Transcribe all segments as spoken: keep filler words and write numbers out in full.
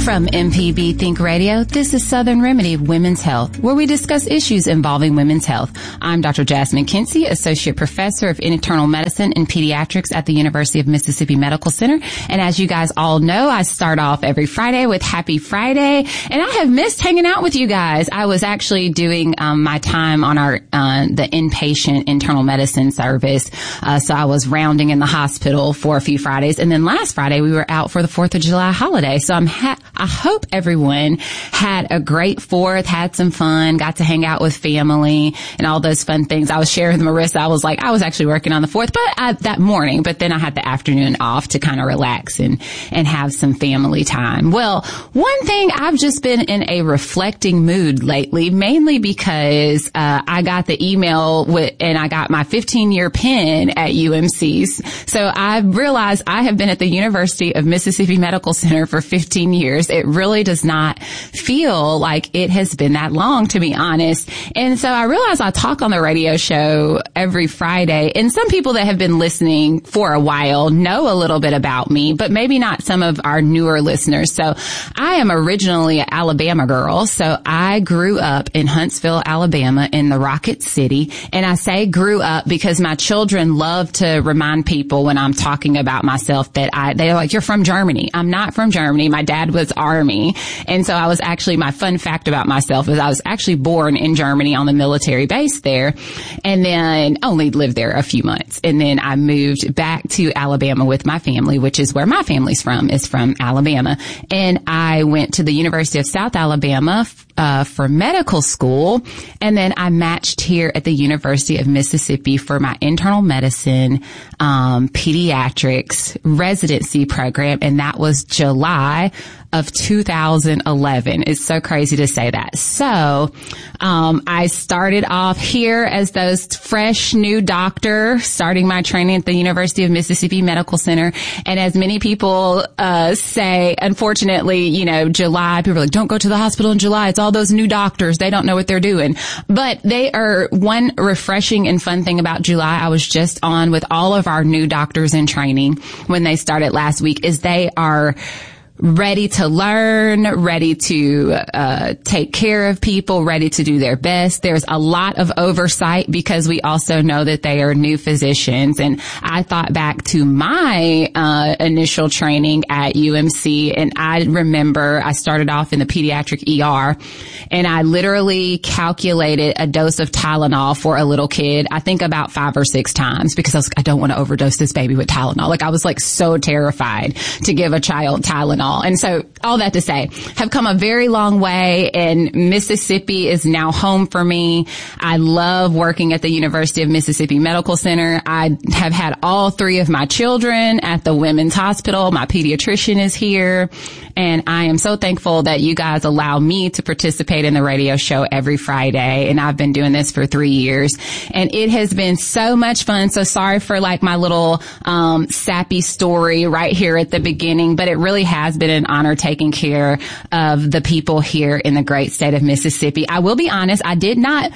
From M P B Think Radio, this is Southern Remedy Women's Health, where we discuss issues involving women's health. I'm Doctor Jasmine Kinsey, Associate Professor of Internal Medicine and Pediatrics at the University of Mississippi Medical Center. And as you guys all know, I start off every Friday with Happy Friday, and I have missed hanging out with you guys. I was actually doing um, my time on our uh, the inpatient internal medicine service, uh, so I was rounding in the hospital for a few Fridays, and then last Friday we were out for the fourth of July holiday. So I'm ha- I hope everyone had a great fourth, had some fun, got to hang out with family and all those fun things. I was sharing with Marissa. I was like, I was actually working on the fourth, but I, that morning, but then I had the afternoon off to kind of relax and, and have some family time. Well, one thing, I've just been in a reflecting mood lately, mainly because, uh, I got the email with, and I got my fifteen year pin at U M C's. So I realized I have been at the University of Mississippi Medical Center for fifteen years. It really does not feel like it has been that long, to be honest. And so I realize I talk on the radio show every Friday, and some people that have been listening for a while know a little bit about me, but maybe not some of our newer listeners. So I am originally an Alabama girl. So I grew up in Huntsville, Alabama, in the Rocket City. And I say grew up because my children love to remind people when I'm talking about myself that I, they're like, you're from Germany. I'm not from Germany. My dad was Army. And so I was actually, my fun fact about myself is I was actually born in Germany on the military base there, and then only lived there a few months. And then I moved back to Alabama with my family, which is where my family's from, is from Alabama. And I went to the University of South Alabama uh, for medical school. And then I matched here at the University of Mississippi for my internal medicine, um, pediatrics residency program. And that was July of two thousand eleven. It's so crazy to say that. So, um, I started off here as those fresh new doctor, starting my training at the University of Mississippi Medical Center. And as many people, uh, say, unfortunately, you know, July, people are like, don't go to the hospital in July. It's all those new doctors. They don't know what they're doing. But they are one refreshing and fun thing about July. I was just on with all of our new doctors in training when they started last week, is they are ready to learn, ready to uh take care of people, ready to do their best. There's a lot of oversight because we also know that they are new physicians. And I thought back to my uh initial training at U M C, and I remember I started off in the pediatric E R, and I literally calculated a dose of Tylenol for a little kid, I think about five or six times, because I was like, I don't want to overdose this baby with Tylenol. Like, I was like so terrified to give a child Tylenol. And so all that to say, have come a very long way, and Mississippi is now home for me. I love working at the University of Mississippi Medical Center. I have had all three of my children at the Women's Hospital. My pediatrician is here, and I am so thankful that you guys allow me to participate in the radio show every Friday. And I've been doing this for three years, and it has been so much fun. So sorry for like my little um sappy story right here at the beginning, but it really has been an honor taking care of the people here in the great state of Mississippi. I will be honest, I did not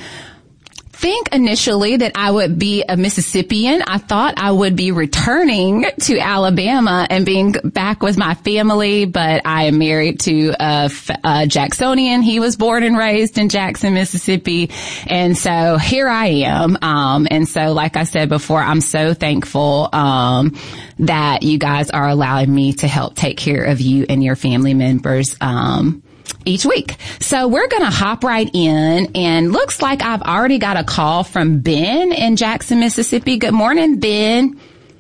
think initially that I would be a Mississippian. I thought I would be returning to Alabama and being back with my family, but I am married to a, a Jacksonian. He was born and raised in Jackson, Mississippi. And so here I am. Um, and so like I said before, I'm so thankful, um, that you guys are allowing me to help take care of you and your family members, um, each week. So we're going to hop right in, and looks like I've already got a call from Ben in Jackson, Mississippi. Good morning, Ben.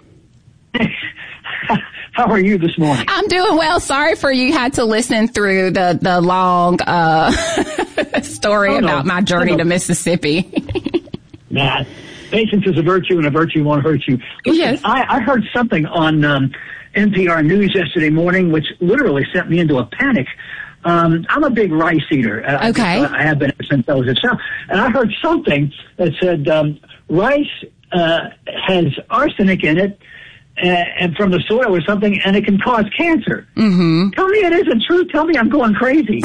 How are you this morning? I'm doing well. Sorry for you had to listen through the, the long, uh, story oh, no. about my journey oh, no. to Mississippi. Nah, patience is a virtue, and a virtue won't hurt you. Listen, yes. I, I heard something on, um, N P R News yesterday morning, which literally sent me into a panic. Um, I'm a big rice eater. Okay. I, I have been since I was a child. And I heard something that said um, rice uh, has arsenic in it, and from the soil or something, and it can cause cancer. Mm-hmm. Tell me it isn't true. Tell me I'm going crazy.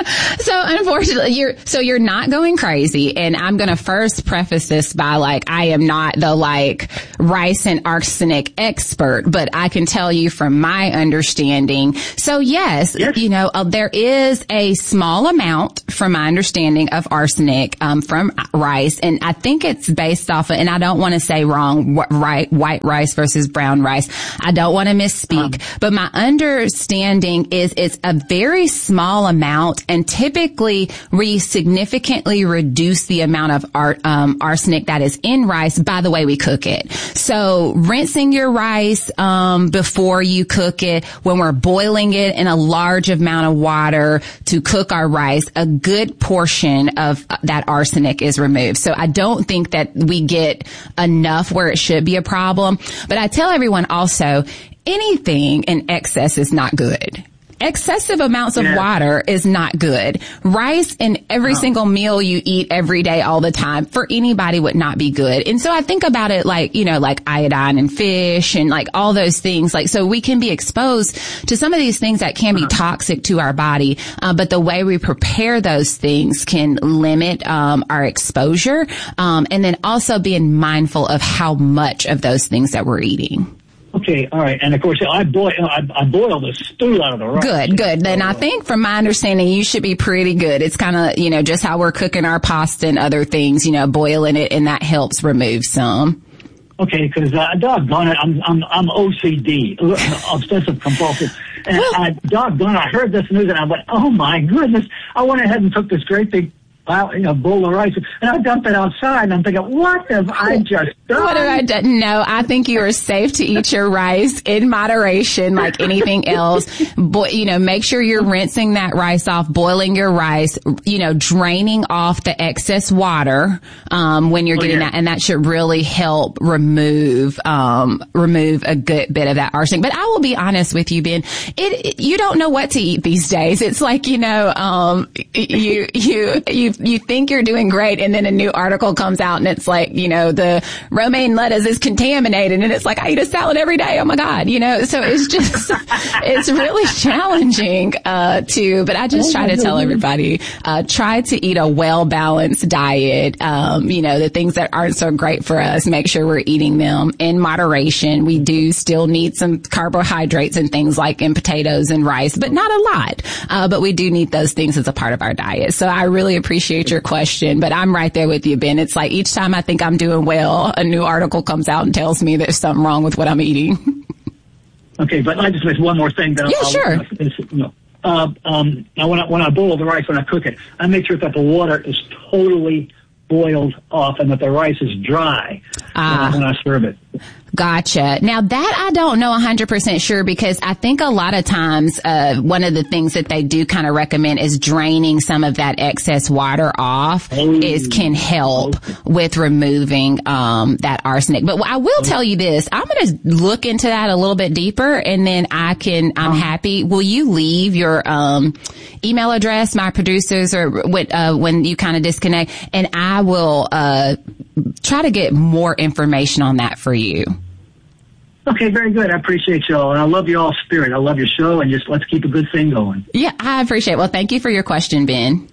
So unfortunately, you're so you're not going crazy. And I'm going to first preface this by like I am not the like rice and arsenic expert, but I can tell you from my understanding. So yes, yes. you know uh, there is a small amount, from my understanding, of arsenic um, from rice, and I think it's based off of. And I don't want to say wrong. Wh- right, white rice versus brown rice. I don't want to misspeak, um, but my understanding is it's a very small amount, and typically we significantly reduce the amount of ar- um, arsenic that is in rice by the way we cook it. So rinsing your rice um, before you cook it, when we're boiling it in a large amount of water to cook our rice, a good portion of that arsenic is removed. So I don't think that we get enough where it should be a problem. But I tell everyone also, anything in excess is not good. Excessive amounts of yeah. water is not good. Rice in every oh. single meal you eat every day all the time for anybody would not be good. And so I think about it like, you know, like iodine in fish and like all those things. Like, so we can be exposed to some of these things that can be uh-huh. toxic to our body. Uh, but the way we prepare those things can limit, um, our exposure. Um, and then also being mindful of how much of those things that we're eating. Okay, all right. And, of course, I boil, I, I boil the stew out of the rice. Good, good. Then I think, from my understanding, you should be pretty good. It's kind of, you know, just how we're cooking our pasta and other things, you know, boiling it, and that helps remove some. Okay, because, uh, doggone it, I'm, I'm, I'm O C D, obsessive compulsive. And, well, I, doggone it, I heard this news, and I went, oh, my goodness. I went ahead and took this great big Well, you know, bowl of rice, and I dumped it outside, and I'm thinking, what have I just done? What have I done? No, I think you are safe to eat your rice in moderation, like anything else. Bo- you know, make sure you're rinsing that rice off, boiling your rice, you know, draining off the excess water, um, when you're oh, getting yeah. that, and that should really help remove, um, remove a good bit of that arsenic. But I will be honest with you, Ben, it, it you don't know what to eat these days. It's like, you know, um, you, you, you, you think you're doing great, and then a new article comes out and it's like, you know, the romaine lettuce is contaminated, and it's like, I eat a salad every day. Oh my God. You know, so it's just, it's really challenging, uh, to, but I just try to tell everybody, uh, try to eat a well-balanced diet. Um, you know, the things that aren't so great for us, make sure we're eating them in moderation. We do still need some carbohydrates and things like in potatoes and rice, but not a lot. Uh, but we do need those things as a part of our diet. So I really appreciate Appreciate your question, but I'm right there with you, Ben. It's like each time I think I'm doing well, a new article comes out and tells me there's something wrong with what I'm eating. Okay, but I just miss one more thing. That yeah, I'll, sure. I'll, you know, uh, um, now when I, when I boil the rice, when I cook it, I make sure that the water is totally boiled off and that the rice is dry uh, when I serve it. Gotcha. Now that I don't know one hundred percent sure, because I think a lot of times, uh, one of the things that they do kind of recommend is draining some of that excess water off oh. is can help okay. with removing, um, that arsenic. But I will tell you this, I'm going to look into that a little bit deeper, and then I can, I'm happy. Will you leave your, um, email address, my producers, or when, uh, when you kind of disconnect, and I will, uh, try to get more information on that for you. Okay, very good. I appreciate y'all, and I love y'all's spirit. I love your show, and just let's keep a good thing going. Yeah, I appreciate it. Well, thank you for your question, Ben.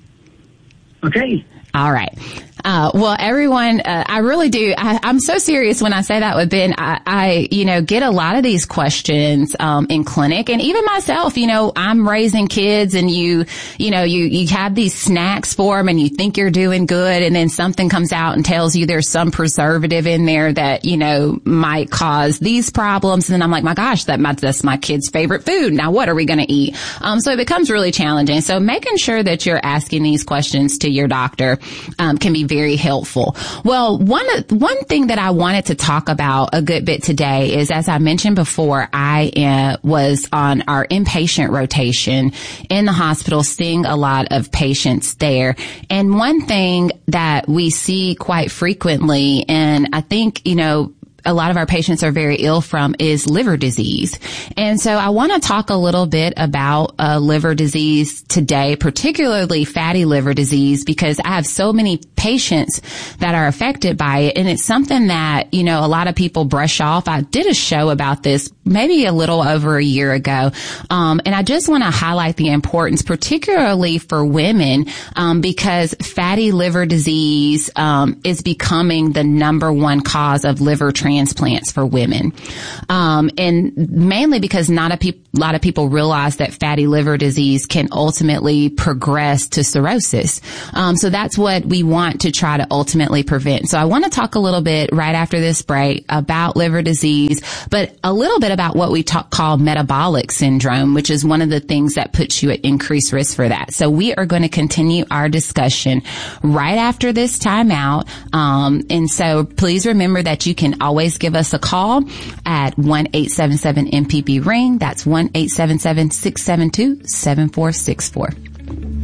Okay. All right. Uh, well, everyone, uh, I really do. I, I'm so serious when I say that with Ben. I, I, you know, get a lot of these questions, um, in clinic, and even myself, you know, I'm raising kids, and you, you know, you, you have these snacks for them, and you think you're doing good, and then something comes out and tells you there's some preservative in there that, you know, might cause these problems. And then I'm like, my gosh, that might, that's my kid's favorite food. Now what are we going to eat? Um, so it becomes really challenging. So making sure that you're asking these questions to your doctor, um, can be very helpful. Well, one one thing that I wanted to talk about a good bit today is, as I mentioned before, I uh, was on our inpatient rotation in the hospital, seeing a lot of patients there. And one thing that we see quite frequently, and I think, you know, a lot of our patients are very ill from is liver disease. And so I want to talk a little bit about uh, liver disease today, particularly fatty liver disease, because I have so many patients that are affected by it. And it's something that, you know, a lot of people brush off. I did a show about this maybe a little over a year ago. Um, and I just want to highlight the importance, particularly for women, um, because fatty liver disease um, is becoming the number one cause of liver transplants for women. Um, and mainly because not a pe- lot of people realize that fatty liver disease can ultimately progress to cirrhosis. Um, so that's what we want to try to ultimately prevent. So I want to talk a little bit right after this break about liver disease, but a little bit about what we talk, call metabolic syndrome, which is one of the things that puts you at increased risk for that. So we are going to continue our discussion right after this timeout. Um, and so please remember that you can always give us a call at one eight seven seven M P B ring. That's one eight seven seven, six seven two, seven four six four.